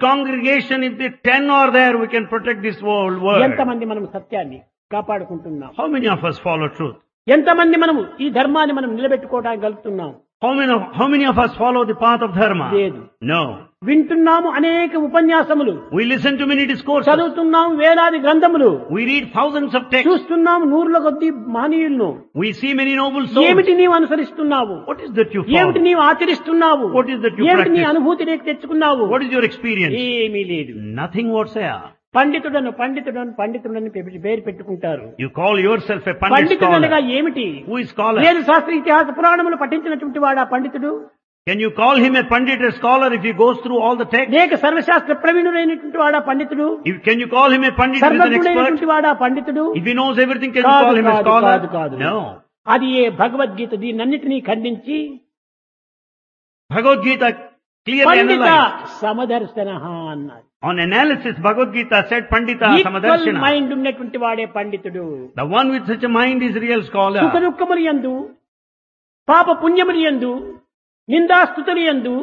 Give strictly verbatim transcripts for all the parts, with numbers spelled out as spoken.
congregation, if the ten are there, we can protect this whole world. ఎంతమంది మనం సత్యాన్ని కాపాడుకుంటున్నాం? How many of us follow truth? ఎంతమంది మనము ఈ ధర్మాన్ని మనం నిలబెట్టుకోవడానికి గలుగుతున్నాం? How many of, how many of us follow the path of dharma? లేదు. No. వింటున్నాము అనేక ఉపన్యాసములు, We listen to many discourses. చదువుతున్నాం వేలాది గ్రంథములు, We read thousands of texts. చూస్తున్నాము నూరుల కొద్ది మహనీయులను. We see many noble souls. ఏమిటి నీవు అనుసరిస్తున్నావు? What is that you ఏమిటి follow? నీవు ఆచరిస్తున్నావు? What is that you ఏమిటి నీ practice? అనుభూతి నీకు తెచ్చుకున్నావు? What is your experience? ఏమీ లేదు. Nothing whatsoever. పండితుడను పండితుడను పండితుడని పె- పేరు పెట్టుకుంటారు. You call yourself a pandit పండితుడనగా scholar. ఏమిటి? Who is scholar? వేద శాస్త్ర ఇతిహాస పురాణములు పఠించినటువంటి వాడా పండితుడు? Can you call him a pandit, a scholar, if he goes through all the texts? అనేక సర్వశాస్త్ర ప్రవీణుడైనటువంటి వాడా పండితుడు? If, can you call him a pandit who is an సర్వజ్ఞుడైనటువంటి expert? వాడా పండితుడు? If he knows everything, can you కాదు, call him a కాదు, scholar? కాదు, కాదు. No. అది ఏ భగవద్గీత దీన్నన్నిటినీ ఖండించి Bhagavad Gita clearly పండిత analyzed. సమదర్శన అన్నారు. On analysis, Bhagavad Gita said Pandita equal Samadarshana. Mind ఉన్నటువంటి వాడే పండితుడు. The one with such a mind is real సుఖ scholar. దుఃఖములు యందు, పాప పుణ్యములు యందు, నిందాస్తుతులు యందు,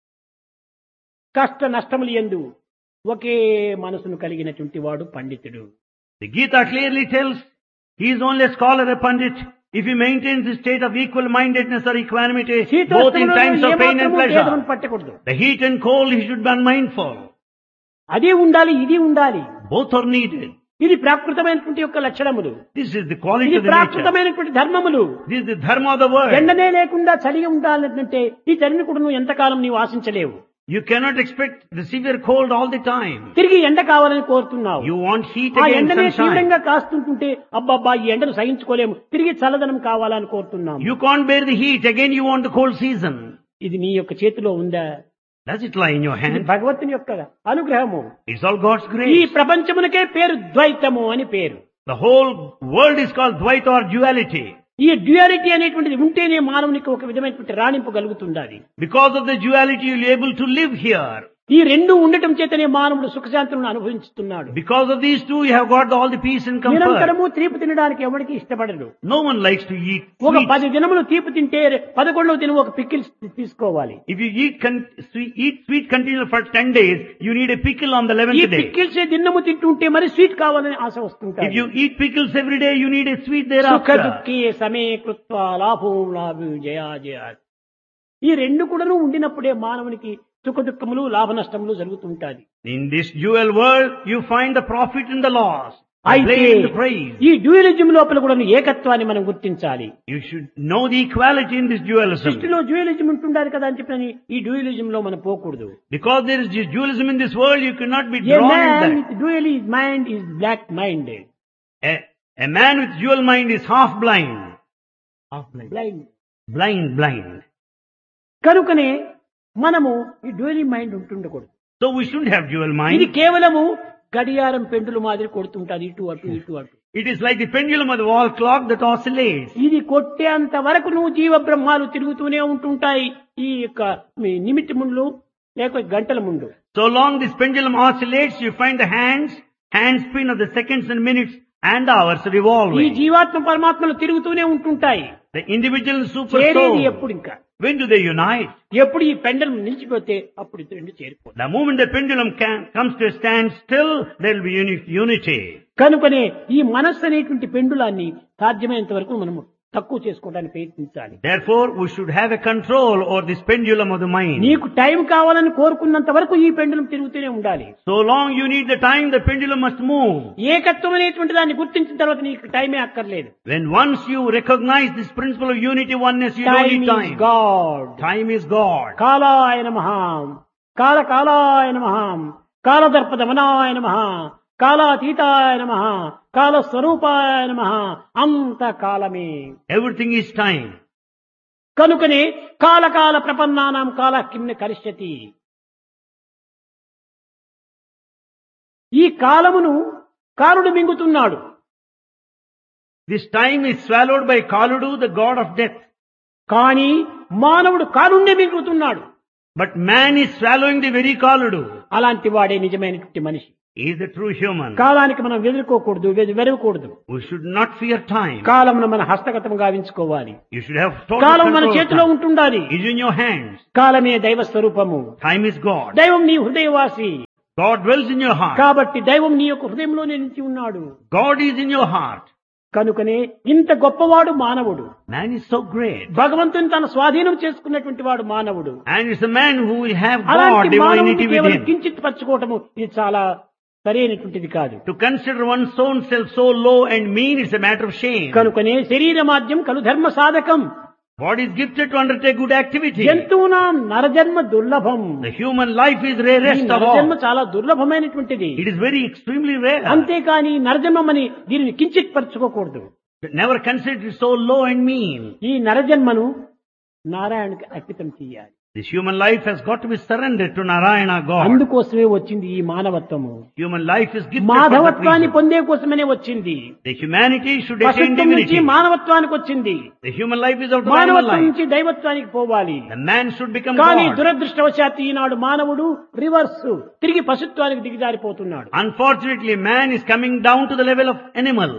కష్ట నష్టములు యందు ఒకే మనసును కలిగినటువంటి వాడు పండితుడు. The Gita clearly tells he is only a scholar, a pandit, if he maintains the state of equal mindedness or equanimity, both in times of pain and pleasure. పట్టకూడదు. The heat and cold, he should be unmindful. అది ఉండాలి, ఇది ఉండాలి. Both are needed. ఇది ప్రాకృతమైనటువంటి యొక్క లక్షణములు. This is the quality ఇది of the nature. ప్రాకృతమైనటువంటి ధర్మములు. This is the dharma of the world. ఎండనే లేకుండా చలిగా ఉండాలంటే ఈ చలిని కూడా నువ్వు ఎంతకాలం నీవు ఆశించలేవు. You cannot expect the severe cold all the time. తిరిగి ఎండ కావాలని కోరుతున్నావు. You want heat ఆ against ఎండనే sunshine. తీవ్రంగా కాస్తుంటుంటే అబ్బబ్బా ఈ ఎండను సహించుకోలేము, తిరిగి చల్లదనం కావాలని కోరుతున్నాము. You can't bear the heat, again you want the cold season. ఇది నీ యొక్క చేతిలో ఉందా? Does it lie in your ఇది hand? భగవంతుని యొక్క అనుగ్రహము. It's all God's ఈ grace. ప్రపంచమునకే పేరు ద్వైతము అని పేరు. The whole world is called Dvaita or duality. ఈ డ్యూయాలిటీ అనేటువంటిది ఉంటేనే మానవునికి ఒక విధమైనటువంటి రాణింపు కలుగుతుండాలి. Because of the duality, you'll be able to live here. ఈ రెండు ఉండటం చేతనే మానవుడు సుఖశాంతులను అనుభవించుతున్నాడు. Because of these two, you have got all the peace and comfort. నిరంతరము తీపి తినడానికి ఎవరికి ఇష్టపడడు. No one likes to eat ఒక sweets. పది దినములు తీపి తింటే పదకొండవ దినం ఒక పిక్కిల్ తీసుకోవాలి. If you eat, con- sweet, eat sweet continually for ten days, you need a pickle on the ఈ eleventh day. పిక్కిల్స్ దిన్నము తింటుంటే మరి స్వీట్ కావాలని ఆశ If వస్తుంటాయి. you eat pickles every day, you need a sweet సుఖ thereafter. దుఃఖీ సమే కృత్వా లాభం లాభం జయా జయా. ఈ రెండు కూడాను ఉండినప్పుడే మానవునికి సుఖ దుఃఖములు లాభ నష్టములు జరుగుతుంటాయి. In this dual world, you find the profit and the loss, the అయితే blame and the praise. ఈ డ్యూయలిజం లోపల కూడా ఏకత్వాన్ని మనం గుర్తించాలి. You should know the equality in this dualism. సృష్టిలో డ్యూయలిజం ఉంటుండాలి కదా అని చెప్పని ఈ డ్యూయలిజం లో మనం పోకూడదు. Because there is this dualism in this world, you cannot be A drawn in man that. with dual mind is black minded. A, a man with dual mind is half blind. Half blind. Blind. Blind, blind. కనుకనే మనము ఈ dual mind ఉంటుండకూడదు. So we shouldn't have dual ఇది mind. కేవలము గడియారం పెండులు మాదిరి కొడుతుంటాది ఇటు అటు ఇటు అటు. It is like the pendulum of the wall clock that oscillates. ఇది కొట్టేంత వరకు నువ్వు జీవ బ్రహ్మాలు తిరుగుతూనే ఉంటుంటాయి ఈ యొక్క మీ నిమిటి ముందు లేక గంటల ముందు. So long this pendulum oscillates, you find the hands, hand spin of the seconds and minutes and hours ఈ revolving. జీవాత్మ పరమాత్మలు తిరుగుతూనే ఉంటుంటాయి. The individual super చేరేది soul, ఎప్పుడు ఇంకా when do they unite? ఎప్పుడు ఈ పెండలం నిలిచిపోతే అప్పుడు ఇది రెండు చేరిపోతాయి. The moment the pendulum can, comes to a standstill, there will be uni- unity. కనుకనే ఈ మనస్సు అనేటువంటి పెండులాన్ని సాధ్యమైనంత వరకు మనము తక్కువ చేసుకోవడానికి ప్రయత్నించాలి. Therefore, we should have a control over this pendulum of the mind. నీకు టైం కావాలని కోరుకున్నంత వరకు ఈ పెండులం తిరుగుతూనే ఉండాలి. So long you need the time, the pendulum must move. ఏకత్వం అనేటువంటి దాన్ని గుర్తించిన తర్వాత నీకు టైమే అక్కర్లేదు. When once you recognize this principle of unity, oneness, you don't time need is time. God. Time is God. కాలాయ నమః, కాల కాలాయ నమః, కాలదర్ప దమనాయ నమః, కాలాతీతాయ నమః, కాల స్వరూపాయ నమః. అంత కాలమే. Everything is time. కనుకనే కాలకాల ప్రపన్నానాం కాల కిమ్న కరిష్యతి. ఈ కాలమును కాలుడు మింగుతున్నాడు. This time is swallowed by Kaludu, the god of death. కానీ మానవుడు కాలుండే మింగుతున్నాడు. But man is swallowing the very Kaludu. అలాంటి వాడే నిజమైనటువంటి మనిషి. He is the true human. కాలానికి మనం వెదురుకోకూడదు, వెరవకూడదు. We should not fear time. కాలమును మన హస్తగతం గావించుకోవాలి. You should have total కాలం మన control of చేతిలో time. ఉంటుండాలి. It is in your hands. కాలమే దైవ స్వరూపము. Time is God. దైవం నీ హృదయవాసి. God dwells in your heart. కాబట్టి దైవం నీ యొక్క హృదయంలోనే నిలిచి ఉన్నాడు. God is in your heart. కనుకనే ఇంత గొప్పవాడు మానవుడు. Man is so great. భగవంతుని తన స్వాధీనం చేసుకున్నటువంటి వాడు మానవుడు. And it's a man who will have God అలాంటి divinity మానవుడిని with కేవలం him. కించిత్ పరచుకోవటము ఇది చాలా సరైనటువంటిది కాదు. To consider one's own self so low and mean is a matter of shame. కనుకనే శరీర మాధ్యం కలు ధర్మ సాధకం. Body is gifted to undertake good activity. జంతువునాం నరజన్మ దుర్లభం. The human life is ఈ rarest of నరజన్మ all. చాలా దుర్లభమైనటువంటిది. It is very extremely rare. అంతేకాని నరజన్మని దీనిని కించిత్ పరచుకోకూడదు. Never consider it so low and mean. ఈ నరజన్మను నారాయణకి అర్పితం చేయాలి. This human life has got to be surrendered to Narayana God. అందుకోసమే వచ్చింది ఈ మానవత్వము. Human life is gifted for that మాధవత్వాన్ని reason. పొందే కోసమనే వచ్చింది. The humanity should attain పశుత్వం నుంచి divinity. మానవత్వానికి వచ్చింది. The human life is out of animal మానవత్వం life. నుంచి దైవత్వానికి పోవాలి. The man should become కానీ God. దురదృష్టవశాత్తు ఈనాడు మానవుడు రివర్స్ తిరిగి పశుత్వానికి దిగజారిపోతున్నాడు. Unfortunately, man is coming down to the level of animal.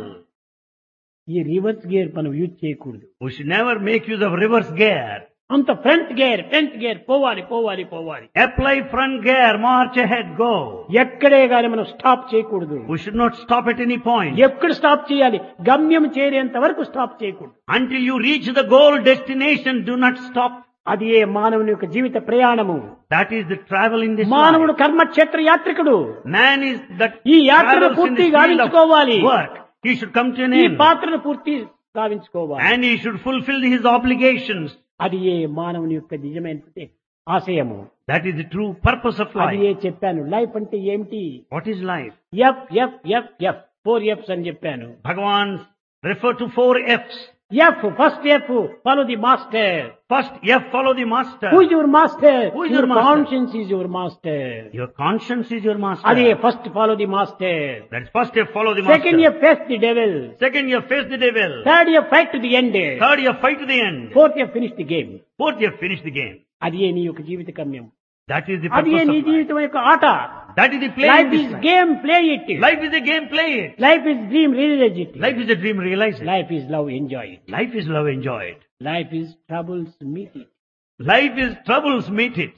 ఈ రివర్స్ గేర్ మనం యూజ్ చేయకూడదు. We should never make use of reverse gear. అంత ఫ్రంట్ గేర్ ఫ్రంట్ గేర్ పోవాలి పోవాలి పోవాలి. Apply front gear, march ahead, go. ఎక్కడే గాని మనం స్టాప్ చేయకూడదు. We should not stop at any point. ఎక్కడ స్టాప్ చేయాలి? గమ్యం చేరేంత వరకు స్టాప్ చేయకూడదు. Until you reach the goal destination, do not stop. అది ఏ మానవుని యొక్క జీవిత ప్రయాణము. That is the travel in this మానవుడు life. కర్మక్షేత్ర యాత్రికుడు. Man is that ఈ యాత్రను travels in పూర్తి this field గావించుకోవాలి. of work. He should come to an ఈ end. పాత్రను పూర్తి గావించుకోవాలి. And he should fulfill his obligations. అది ఏ మానవుని యొక్క నిజమైనటువంటి ఆశయము. That is the true purpose of అది life. ఏ చెప్పాను. లైఫ్ అంటే ఏమిటి? What is life? F F F F four ఎఫ్స్ అని చెప్పాను. Bhagavan refer to four F's. F first F follow the master. First F, follow the master. Who is your master? Who is your master? Conscience is your master. Your conscience is your master. అదే first follow the master. That's first F, follow the second master. F face the devil. Second, you face the devil. Third F fight to the end. Third, you fight to the end. Fourth F finish the game. Fourth, you finish the game. అది ఏ నీ యొక్క జీవిత గమ్యం. That is the అది ఏ purpose నీ of life. జీవితం యొక్క ఆట. That is the play. Life in this is life. Game play it. Life is a game, play it. Life is dream realise it. Life is a dream, realize it. Life is love enjoy it. Life is love, enjoy it. Life is troubles meet it. Life is troubles, meet it.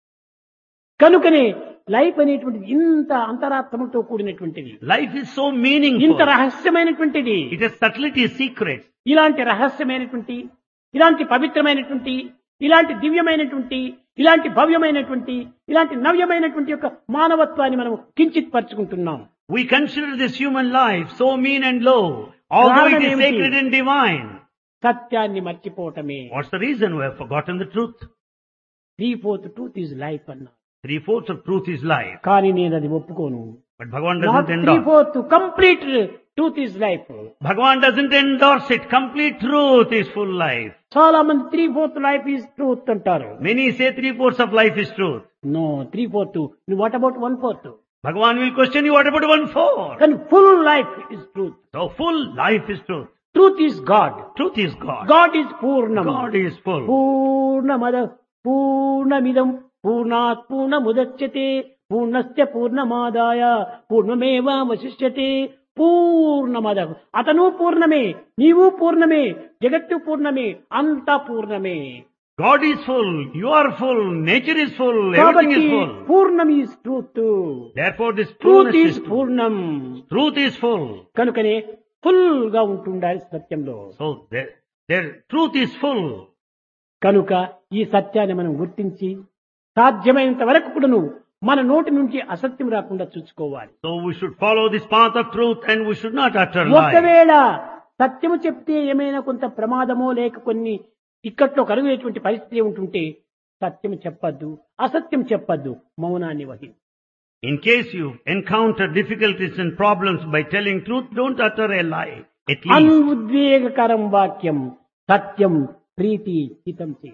కనుకనే life అనేటువంటిది ఇంత అంతరాత్మతో కూడినటువంటిది. Life is so meaningful. ఇంత రహస్యమైనటువంటిది. It has subtlety, secrets. ఇలాంటి రహస్యమైనటువంటి, ఇలాంటి పవిత్రమైనటువంటి, ఇలాంటి దివ్యమైనటువంటి, ఇలాంటి భవ్యమైనటువంటి, ఇలాంటి నవ్యమైనటువంటి యొక్క మానవత్వాన్ని మనం కించిత్ పరుచుకుంటున్నాం. We consider this human life so mean and low, although it is కారణం ఏమిటి? sacred and divine. సత్యాన్ని మర్చిపోవటమే. What's the reason? We have forgotten the truth. Three fourth truth is life అన్నా. Three-fourths of truth is life. కానీ నేను అది ఒప్పుకోను. But Bhagavan not doesn't three endorse. Fourth complete truth is life. Bhagavan doesn't endorse it. Complete truth is full life. చాలా మంది three fourth life is truth అంటారు. Many say three-fourths of life is truth. No, three fourth. What about one fourth? Bhagavan will question you, what about one-fourth? కానీ full life is truth. So full life is truth. Truth is God. Truth is God. God is పూర్ణం. God is full. పూర్ణమద పూర్ణమిదం పూర్ణాత్ పూర్ణముదచ్యతే పూర్ణస్య పూర్ణమాదాయ పూర్ణమేవావశిష్యతే. పూర్ణమద. అతను పూర్ణమే, నీవు పూర్ణమే, జగత్తు పూర్ణమే, అంతా పూర్ణమే. God is full. You are full. Nature is full. Everything కాబట్టి is full. పూర్ణం is truth. Therefore this truth fullness is is truth. పూర్ణం. Truth is full. కనుకనే ఫుల్ గా ఉంటుండాలి సత్యంలో. So there, there, truth is full. కనుక ఈ సత్యాన్ని మనం గుర్తించి సాధ్యమైనంత వరకు కూడాను మన నోటి నుంచి అసత్యం రాకుండా చూసుకోవాలి. So we should follow this path of truth and we should not utter lies. ఒకవేళ సత్యము చెప్తే ఏమైనా కొంత ప్రమాదమో లేక కొన్ని ఇక్కట్లో కలుగునేటువంటి పరిస్థితి ఉంటుంటే సత్యం చెప్పద్దు, అసత్యం చెప్పద్దు, మౌనాన్ని వహించు. In case you encounter difficulties and problems by telling truth, don't utter a lie. At least. అనుద్వేగకరం వాక్యం సత్యం ప్రీతి హితం చేయ.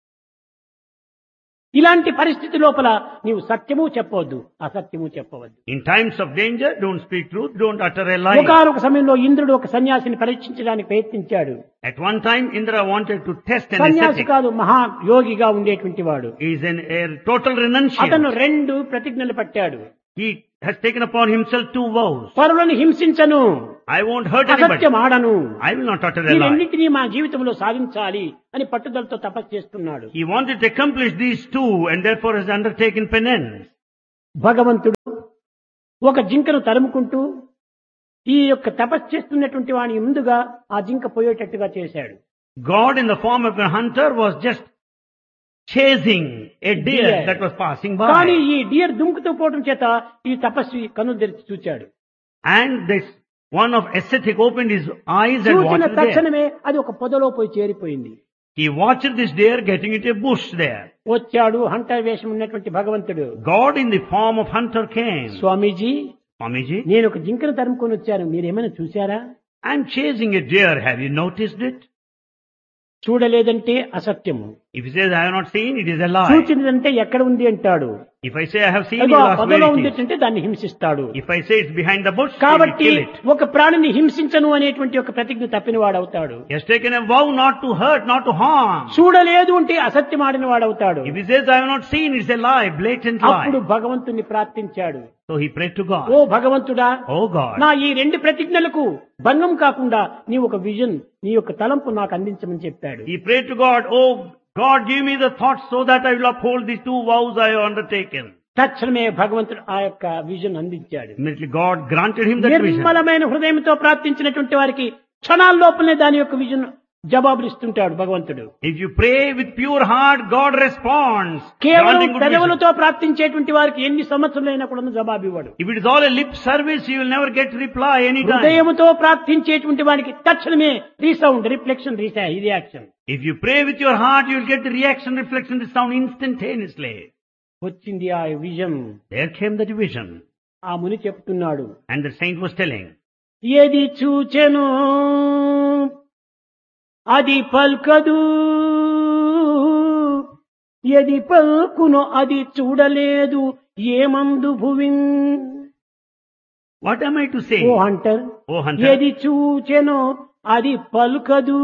ఇలాంటి పరిస్థితి లోపల నీవు సత్యము చెప్పవద్దు, అసత్యము చెప్పవద్దు. In times of danger, don't speak truth, don't utter a lie. ఒకనొక సమయంలో ఇంద్రుడు ఒక సన్యాసిని పరీక్షించడానికి ప్రయత్నించాడు. At one time, Indra wanted to test an సన్యాసి ascetic. కాదు, మహా యోగిగా ఉండేటువంటి వాడు. He is an, a total renunciant. అతను రెండు ప్రతిజ్ఞలు పట్టాడు. He has taken upon himself two vows. పరులను హింసించను, I won't hurt anybody. అసత్యం ఆడను. I will not utter ఈ a lie. రెండింటినీ మా జీవితంలో సాధించాలి అని పట్టుదలతో తపస్సు చేస్తున్నాడు. He wanted to accomplish these two and therefore has undertaken penance. భగవంతుడు ఒక జింకను తరుముకుంటూ ఈ యొక్క తపస్సు చేస్తున్నటువంటి వాని ముందుగా ఆ జింక పోయేటట్టుగా చేశాడు. God in the form of a hunter was just chasing a deer Deer. that was passing కానీ by. ఈ డియర్ దుంకుతూ పోవటం చేత ఈ తపస్వి కన్నులు తెరిచి చూచాడు. And this one of ascetic opened his eyes and చూచిన watched the deer. తక్షణమే అది ఒక పొదలో పోయి చేరిపోయింది. He watched this deer getting into a bush there. వచ్చాడు హంటర్ వేషం ఉన్నటువంటి భగవంతుడు. God in the form of hunter came. Swamiji, Swamiji, నేను ఒక జింకను తరుముకొని వచ్చాను, మీరేమైనా చూశారా? I'm chasing a deer. Have you noticed it? చూడలేదంటే అసత్యము. If he says, I have not seen, it is a lie. చూచినదంటే ఎక్కడ ఉంది అంటాడు. If I say I have seen, he అదిగో will ఆ ask పొదలో where it ఉంది is. అంటే దాన్ని హింసిస్తాడు. If I say it's behind the bush, he will కాబట్టి kill it. ఒక ప్రాణిని హింసించను అనేటువంటి ఒక ప్రతిజ్ఞ తప్పిన వాడవుతాడు. He has taken a vow not to hurt, not to harm. చూడలేదు అంటే అసత్యం ఆడిన వాడవుతాడు. If he says, I have not seen, it's a lie, blatant అప్పుడు lie. భగవంతుని ప్రార్థించాడు. So he prayed to God. ఓ భగవంతుడా, Oh God, నా ఈ రెండు ప్రతిజ్ఞలకు భంగం కాకుండా నీ ఒక విజన్, నీ యొక్క తలంపు నాకు అందించమని చెప్పాడు. he prayed to God, oh God, give me the thoughts so that I will uphold these two vows I have undertaken. తక్షణమే భగవంతుడు ఆ యొక్క విజన్ అందించాడు. Immediately God granted him that vision. నిర్మలమైన హృదయంతో ప్రార్థించినటువంటి వారికి క్షణాల్లోపలనే దాని యొక్క విజన్ జవాబులు ఇస్తుంటాడు భగవంతుడు. If you pray with pure heart, God responds. కేవలం Granting good vision. పెదవులతో ప్రార్థించేటువంటి వారికి ఎన్ని సంవత్సరాలైనా కూడా జవాబు ఇవ్వడు. If it is all a lip service, you will never get reply anytime. హృదయముతో ప్రార్థించేటువంటి వారికి తక్షణమే resound, reflection, reaction. If you pray with your heart, you will get the reaction, reflection, the sound instantaneously. వచ్చింది ఆ vision. There came the vision. ఆ ముని చెప్తున్నాడు, And the saint was telling, ఏది చూచెను అది పల్కదు, ఏది పల్కును అది చూడలేదు, ఏమందు భువిన్. what am I to say? Oh Hunter, Oh hunter, ఏది చూచెను అది పలుకదు.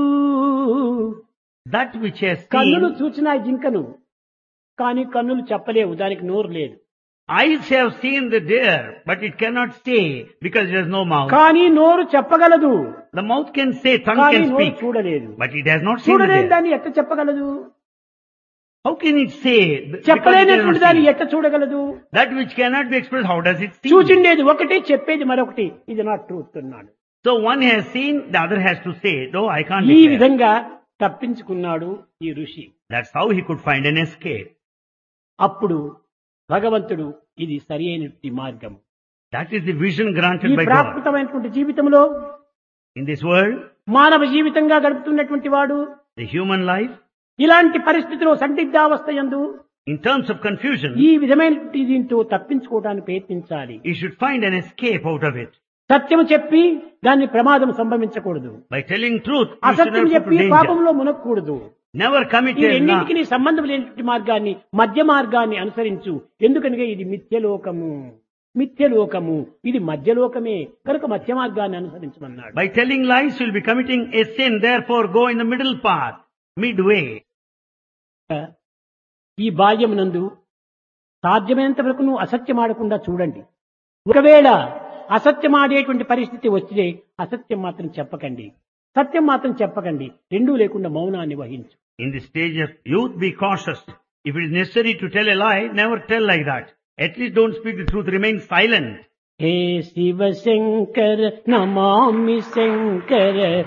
that which has కన్నులు seen, చూచిన ఆ జింకను, కానీ కన్నులు చెప్పలేవు, దానికి నోరు లేదు. eyes have seen the deer, but it cannot say because it has no mouth. కానీ నోరు చెప్పగలదు, The mouth can say, tongue కానీ can నోరు speak, చూడలేదు. but it has not seen the చూడలేని deer. దాన్ని ఎట్ట చెప్పగలదు? How can it say? Because it has చెప్పలేనటువంటి not దాన్ని seen. ఎట్ట చూడగలదు? That which cannot be expressed, how does it see? చూచిండేది ఒకటి, చెప్పేది మరొకటి. ఇది నాట్ ట్రూత్ అన్నాడు. So one has seen, the other has to say, no, I can't ఈ declare. విధంగా తప్పించుకున్నాడు ఈ ఋషి. That's how he could find an escape. అప్పుడు భగవంతుడు ఇది సరి అయినటువంటి మార్గం. That is the vision granted ఈ by God. ప్రాకృతమైనటువంటి జీవితంలో In this world, మానవ జీవితంగా గడుపుతున్నటువంటి వాడు the human life, ఇలాంటి పరిస్థితిలో సందిగ్ధావస్థ యందు in terms of confusion, ఈ విధమైనటువంటి దీంతో తప్పించుకోవడానికి ప్రయత్నించాలి. he should find an escape out of it. సత్యం చెప్పి దాన్ని ప్రమాదం సంభవించకూడదు. By telling truth, you should అసత్యం never చెప్పి put danger. పాపంలో మునక్కూడదు. Never commit ఈ a రెండింటికి lie. సంబంధం లేనటువంటి మార్గాన్ని, మధ్య మార్గాన్ని అనుసరించు. ఎందుకనగా ఇది మిథ్యలోకము, మిథ్యలోకము, ఇది మధ్యలోకమే కనుక మధ్య మార్గాన్ని అనుసరించమన్నాడు. By telling lies, you will be committing a sin. Therefore, go in the middle path, midway. ఈ బాల్యమునందు సాధ్యమైనంత వరకు నువ్వు అసత్యం ఆడకుండా చూడండి. ఒకవేళ అసత్యం ఆడేటువంటి పరిస్థితి వస్తే అసత్యం మాత్రం చెప్పకండి, సత్యం మాత్రం చెప్పకండి. రెండూ లేకుండా మౌనాన్ని వహించు. In the stage of youth, be cautious. If it is necessary to tell a lie, never tell like that. At least don't speak the truth, remain silent. Hey Shiva Shankara Namami Shankara